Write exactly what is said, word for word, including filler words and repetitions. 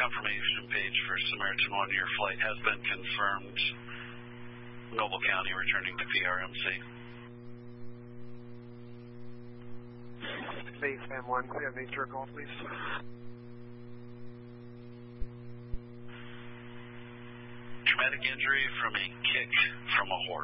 confirmation page for Samaritan One. Your flight has been confirmed. Noble County returning to P R M C. Base Sam one, we have nature call, please. Traumatic injury from a kick from a horse.